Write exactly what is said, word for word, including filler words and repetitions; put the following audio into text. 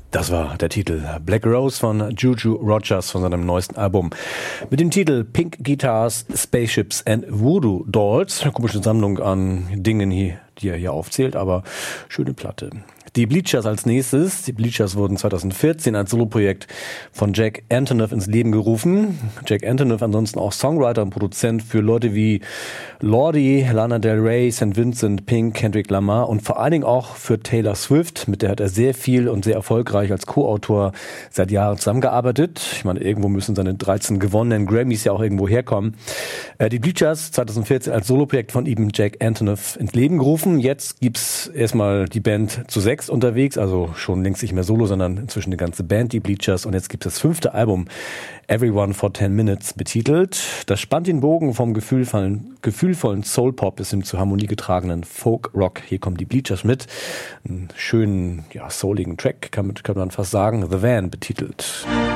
Das war der Titel Black Rose von Juju Rogers von seinem neuesten Album. Mit dem Titel Pink Guitars, Spaceships and Voodoo Dolls. Eine komische Sammlung an Dingen, hier, die er hier aufzählt, aber schöne Platte. Die Bleachers als nächstes. Die Bleachers wurden zweitausendvierzehn als Soloprojekt von Jack Antonoff ins Leben gerufen. Jack Antonoff ansonsten auch Songwriter und Produzent für Leute wie Lordi, Lana Del Rey, Saint Vincent, Pink, Kendrick Lamar und vor allen Dingen auch für Taylor Swift. Mit der hat er sehr viel und sehr erfolgreich als Co-Autor seit Jahren zusammengearbeitet. Ich meine, irgendwo müssen seine dreizehn gewonnenen Grammys ja auch irgendwo herkommen. Die Bleachers zweitausendvierzehn als Soloprojekt von ihm Jack Antonoff ins Leben gerufen. Jetzt gibt's erstmal die Band zu sechs unterwegs, also schon längst nicht mehr solo, sondern inzwischen eine ganze Band, die Bleachers. Und jetzt gibt es das fünfte Album, Everyone for ten minutes, betitelt. Das spannt den Bogen vom gefühlvollen, gefühlvollen Soul-Pop bis hin zu harmoniegetragenen Folk-Rock. Hier kommen die Bleachers mit. Einen schönen, ja, souligen Track, kann, kann man fast sagen. The Van, betitelt.